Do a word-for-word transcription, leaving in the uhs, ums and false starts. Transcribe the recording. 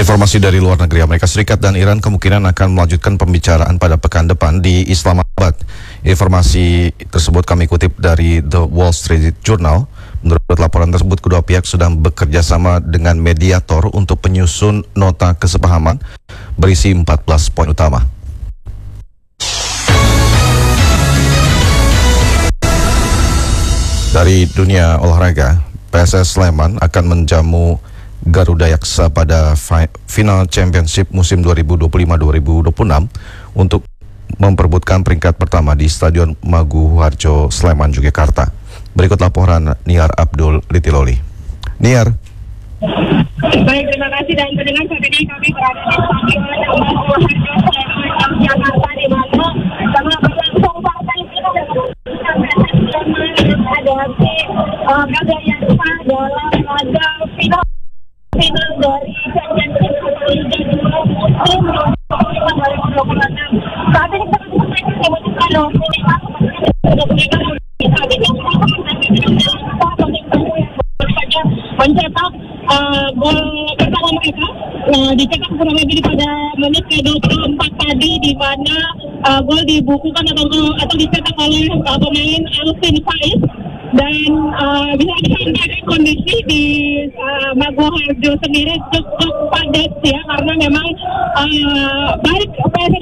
Informasi dari luar negeri, Amerika Serikat dan Iran kemungkinan akan melanjutkan pembicaraan pada pekan depan di Islamabad. Informasi tersebut kami kutip dari The Wall Street Journal. Menurut laporan tersebut, kedua pihak sedang bekerja sama dengan mediator untuk penyusun nota kesepahaman berisi empat belas poin utama. Dari dunia olahraga, P S S Sleman akan menjamu Garuda Yaksa pada final Championship musim dua ribu dua puluh lima dua ribu dua puluh enam untuk memperebutkan peringkat pertama di Stadion Maguwoharjo, Sleman, Yogyakarta. Berikut laporan Niar Abdul Litiloli. Niar. Baik, terima kasih dan pendengar, saat ini kami berada di Stadion Maguwoharjo, Sleman, Yogyakarta, di mana tengah berlangsung partai final menghadapi Garuda Yaksa dalam laga final final dari Championship Liga dua musim dua ribu dua puluh enam. Saat ini kita menyaksikan keputusan nominal mencetak gol pertama mereka dicetak kurang lebih pada menit ke dua puluh empat tadi, di mana gol dibukukan atau atau dicetak oleh pemain Alvin Faiz. Dan uh, bisa disampaikan kondisi di uh, Maguwoharjo sendiri cukup padat ya, karena memang uh, baik P S S